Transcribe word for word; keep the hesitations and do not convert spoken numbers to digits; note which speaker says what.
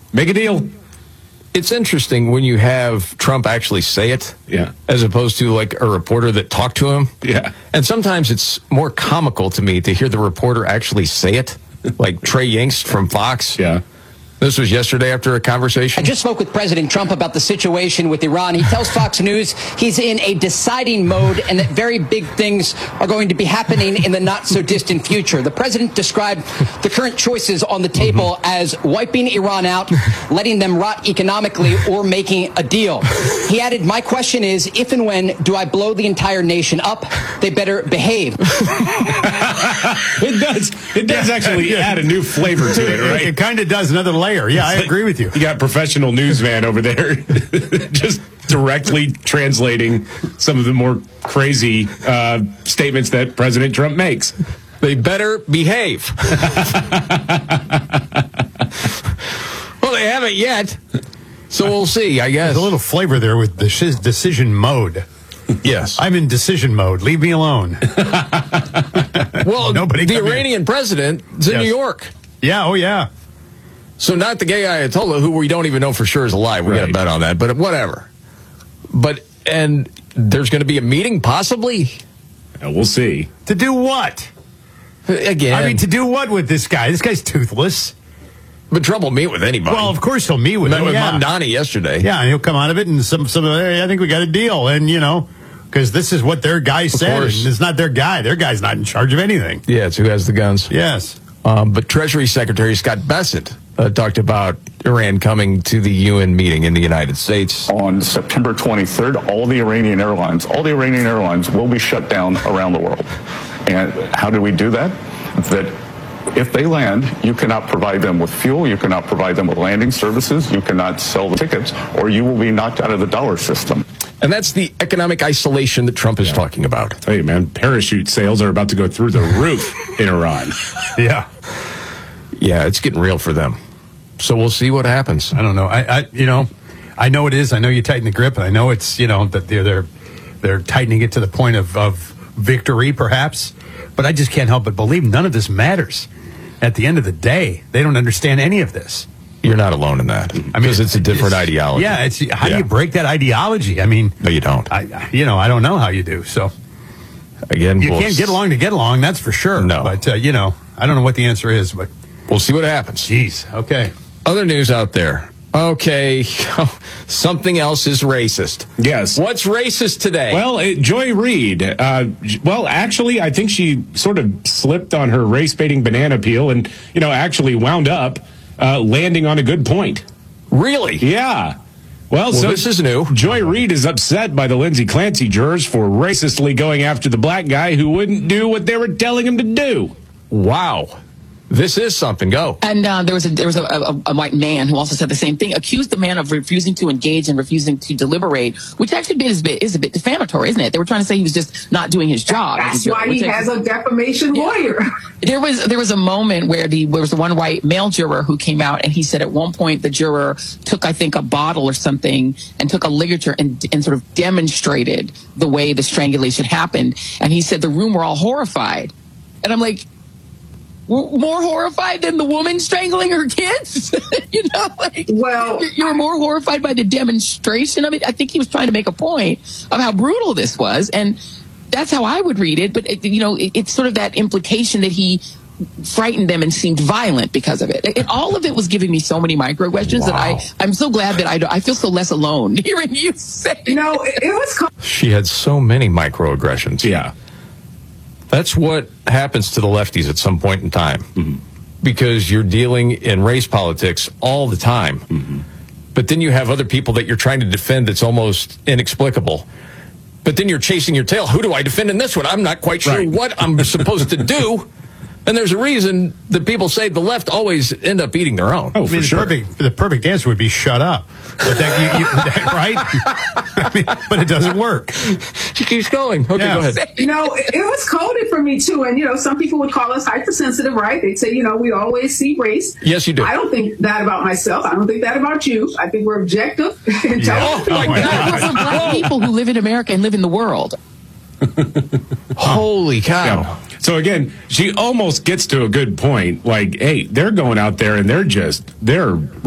Speaker 1: Make a deal.
Speaker 2: It's interesting when you have Trump actually say it,
Speaker 1: yeah,
Speaker 2: as opposed to like a reporter that talked to him.
Speaker 1: Yeah.
Speaker 2: And sometimes it's more comical to me to hear the reporter actually say it, like Trey Yingst from Fox.
Speaker 1: Yeah.
Speaker 2: This was yesterday after a conversation.
Speaker 3: I just spoke with President Trump about the situation with Iran. He tells Fox News he's in a deciding mode and that very big things are going to be happening in the not-so-distant future. The president described the current choices on the table mm-hmm. as wiping Iran out, letting them rot economically, or making a deal. He added, my question is, if and when do I blow the entire nation up? They better behave.
Speaker 1: It does. It does actually yeah. add a new flavor to it, right?
Speaker 4: It kind of does another layer. Yeah, I agree with you.
Speaker 1: You got professional newsman over there just directly translating some of the more crazy uh, statements that President Trump makes.
Speaker 2: They better behave. Well, they haven't yet, so we'll see, I guess.
Speaker 4: There's a little flavor there with the shiz decision mode.
Speaker 2: Yes.
Speaker 4: I'm in decision mode. Leave me alone.
Speaker 2: Well,
Speaker 4: Nobody
Speaker 2: the Iranian in. president is in
Speaker 4: yes.
Speaker 2: New York.
Speaker 4: Yeah, oh yeah.
Speaker 2: So not the gay Ayatollah, who we don't even know for sure is alive. We
Speaker 1: right.
Speaker 2: got to bet on that, but whatever. But, and there's going to be a meeting, possibly?
Speaker 1: Yeah, we'll see.
Speaker 4: To do what?
Speaker 2: Again.
Speaker 4: I mean, to do what with this guy? This guy's toothless.
Speaker 2: But Trump will meet with anybody.
Speaker 4: Well, of course he'll meet with
Speaker 2: Met
Speaker 4: him.
Speaker 2: with
Speaker 4: yeah.
Speaker 2: Mamdani yesterday.
Speaker 4: Yeah, and he'll come out of it and some, some hey, I think we got a deal. And, you know, because this is what their guy said. And it's not their guy. Their guy's not in charge of anything.
Speaker 2: Yeah, it's who has the guns.
Speaker 4: Yes.
Speaker 2: Um, but Treasury Secretary Scott Bessent uh, talked about Iran coming to the U N meeting in the United States.
Speaker 5: On September twenty-third, all the Iranian airlines, all the Iranian airlines will be shut down around the world. And how do we do that? That if they land, you cannot provide them with fuel, you cannot provide them with landing services, you cannot sell the tickets, or you will be knocked out of the dollar system.
Speaker 2: And that's the economic isolation that Trump is yeah. talking about.
Speaker 1: I tell you, man, parachute sales are about to go through the roof in Iran.
Speaker 4: Yeah.
Speaker 2: Yeah, it's getting real for them. So we'll see what happens.
Speaker 4: I don't know. I, I you know, I know it is. I know you tighten the grip, and I know it's, you know, that they're they're, they're tightening it to the point of, of victory, perhaps. But I just can't help but believe none of this matters. At the end of the day, they don't understand any of this.
Speaker 2: You're not alone in that. I mean, because it's a different
Speaker 4: it's,
Speaker 2: ideology.
Speaker 4: Yeah, it's how
Speaker 2: yeah.
Speaker 4: do you break that ideology? I mean,
Speaker 2: no, you don't.
Speaker 4: I, you know, I don't know how you do. So
Speaker 2: again,
Speaker 4: you
Speaker 2: we'll
Speaker 4: can't get along to get along. That's for sure.
Speaker 2: No,
Speaker 4: but uh, you know, I don't know what the answer is, but
Speaker 2: we'll see what happens.
Speaker 4: Jeez. Okay.
Speaker 2: Other news out there. Okay, something else is racist.
Speaker 1: Yes.
Speaker 2: What's racist today?
Speaker 1: Well, it, Joy Reid. Uh, well, actually, I think she sort of slipped on her race-baiting banana peel and, you know, actually wound up uh, landing on a good point.
Speaker 2: Really?
Speaker 1: Yeah. Well,
Speaker 2: well
Speaker 1: so
Speaker 2: this is new.
Speaker 1: Joy Reid is upset by the Lindsay Clancy jurors for racistly going after the black guy who wouldn't do what they were telling him to do.
Speaker 2: Wow. This is something. Go.
Speaker 6: And uh, there was a there was a, a, a white man who also said the same thing. Accused the man of refusing to engage and refusing to deliberate, which actually is a bit is a bit defamatory, isn't it? They were trying to say he was just not doing his job.
Speaker 7: That's why he has a defamation lawyer.
Speaker 6: There was there was a moment where the there was the one white male juror who came out and he said at one point the juror took I think a bottle or something and took a ligature and and sort of demonstrated the way the strangulation happened. And he said the room were all horrified, and I'm like, more horrified than the woman strangling her kids? You know, like,
Speaker 7: well,
Speaker 6: you were more horrified by the demonstration of it. I think he was trying to make a point of how brutal this was, and that's how I would read it. But it, you know, it, it's sort of that implication that he frightened them and seemed violent because of it. it all of it was giving me so many microaggressions wow. that I I'm so glad that I I feel so less alone hearing you say.
Speaker 7: You know, it, it was. Co-
Speaker 2: she had so many microaggressions.
Speaker 1: Yeah.
Speaker 2: That's what happens to the lefties at some point in time, mm-hmm. because you're dealing in race politics all the time. Mm-hmm. But then you have other people that you're trying to defend that's almost inexplicable. But then you're chasing your tail. Who do I defend in this one? I'm not quite sure right. what I'm supposed to do. And there's a reason that people say the left always end up eating their own.
Speaker 4: Oh, I mean,
Speaker 2: for
Speaker 4: the
Speaker 2: sure.
Speaker 4: Perfect, the perfect answer would be shut up. But that, you, you, that, right? I mean, but it doesn't work.
Speaker 2: She keeps going. Okay, yeah. Go ahead.
Speaker 7: You know, it, it was coded for me, too. And, you know, some people would call us hypersensitive, right? They'd say, you know, we always see race.
Speaker 2: Yes, you do.
Speaker 7: I don't think that about myself. I don't think that about you. I think we're objective. And
Speaker 2: yeah. Oh, my God.
Speaker 6: We're black people who live in America and live in the world.
Speaker 2: Holy cow.
Speaker 1: Yeah. So again, she almost gets to a good point. Like, hey, they're going out there and they're just, they're